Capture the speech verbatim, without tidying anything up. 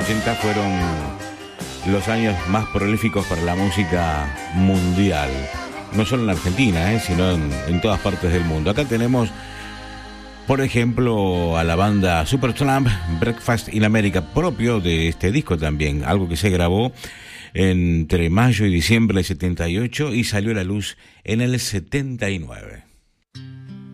ochenta fueron los años más prolíficos para la música mundial. No solo en Argentina, ¿eh? sino en, en todas partes del mundo. Acá tenemos, por ejemplo, a la banda Supertramp, Breakfast in America, propio de este disco también, algo que se grabó entre mayo y diciembre del setenta y ocho y salió a la luz en el setenta y nueve.